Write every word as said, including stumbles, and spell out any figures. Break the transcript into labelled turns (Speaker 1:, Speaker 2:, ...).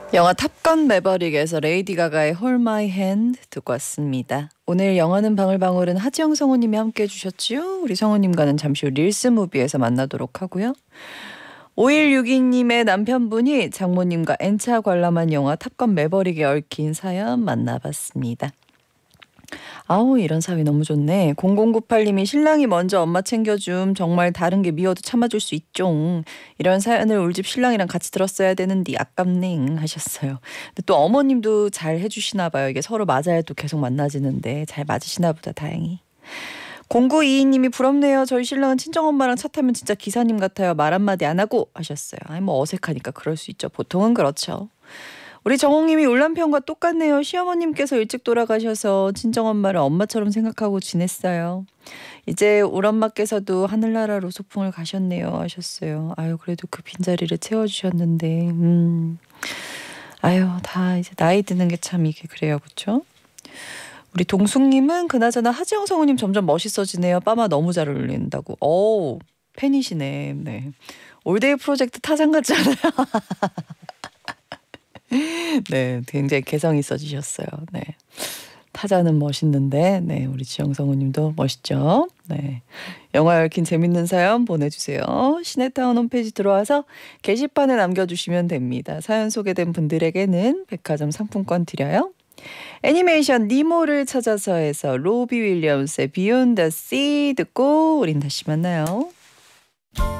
Speaker 1: 영화 탑건 매버릭에서 레이디 가가의 Hold My Hand 듣고 왔습니다. 오늘 영화는 방울방울은 하지영 성우님이 함께 해주셨지요. 우리 성우님과는 잠시 후 릴스 무비에서 만나도록 하고요. 오일육이 님의 남편분이 장모님과 N차 관람한 영화 탑건 매버릭에 얽힌 사연 만나봤습니다. 아우 이런 사위 너무 좋네. 공공구팔 님이 신랑이 먼저 엄마 챙겨줌. 정말 다른 게 미워도 참아줄 수 있죠. 이런 사연을 울집 신랑이랑 같이 들었어야 되는데 아깝네 하셨어요. 근데 또 어머님도 잘 해주시나 봐요. 이게 서로 맞아야 또 계속 만나지는데 잘 맞으시나 보다 다행히. 공구이이 님이 부럽네요. 저희 신랑은 친정엄마랑 차 타면 진짜 기사님 같아요. 말 한마디 안 하고 하셨어요. 아니 뭐 어색하니까 그럴 수 있죠. 보통은 그렇죠. 우리 정홍님이 울남편과 똑같네요. 시어머님께서 일찍 돌아가셔서 친정엄마를 엄마처럼 생각하고 지냈어요. 이제 우리 엄마께서도 하늘나라로 소풍을 가셨네요 하셨어요. 아유 그래도 그 빈자리를 채워주셨는데 음. 아유 다 이제 나이 드는 게 참 이게 그래요. 그렇죠? 우리 동숙님은 그나저나 하지영 성우님 점점 멋있어지네요. 빠마 너무 잘 어울린다고. 오 팬이시네. 네. 올데이 프로젝트 타잔 같지 않아요? 네, 굉장히 개성 있어지셨어요. 네, 타자는 멋있는데, 네, 우리 지영 성우님도 멋있죠. 네, 영화 얽힌 재밌는 사연 보내주세요. 시네타운 홈페이지 들어와서 게시판에 남겨주시면 됩니다. 사연 소개된 분들에게는 백화점 상품권 드려요. 애니메이션 니모를 찾아서에서 로비 윌리엄스의 Beyond the Sea 듣고 우린 다시 만나요.